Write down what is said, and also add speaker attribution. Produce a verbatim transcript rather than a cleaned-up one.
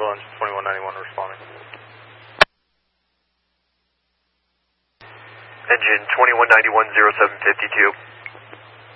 Speaker 1: engine twenty-one ninety-one responding.
Speaker 2: Engine twenty-one ninety-one, zero seven fifty-two.